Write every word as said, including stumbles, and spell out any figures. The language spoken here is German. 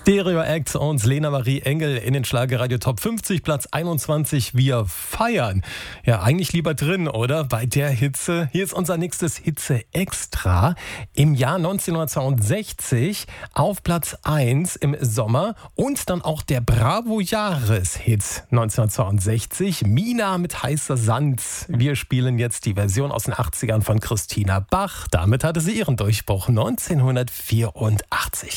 Stereo Act und Lena Marie Engel in den Schlagerradio Top fünfzig, Platz einundzwanzig. Wir feiern. Ja, eigentlich lieber drin, oder? Bei der Hitze. Hier ist unser nächstes Hitze-Extra. Im Jahr neunzehnhundertzweiundsechzig auf Platz eins im Sommer und dann auch der Bravo-Jahreshit neunzehnhundertzweiundsechzig. Mina mit heißer Sand. Wir spielen jetzt die Version aus den achtzigern von Christina Bach. Damit hatte sie ihren Durchbruch neunzehnhundertvierundachtzig.